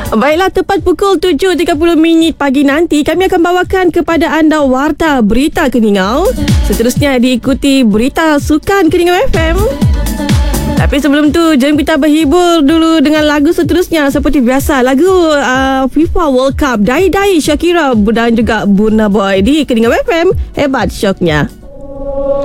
Baiklah, tepat pukul 7.30 pagi nanti kami akan bawakan kepada anda Warta Berita Keningau. Seterusnya diikuti Berita Sukan Keningau FM. Tapi sebelum tu, jom kita berhibur dulu dengan lagu seterusnya. Seperti biasa, lagu FIFA World Cup, Dai Shakira dan juga Burna Boy di Keningau FM. Hebat syoknya.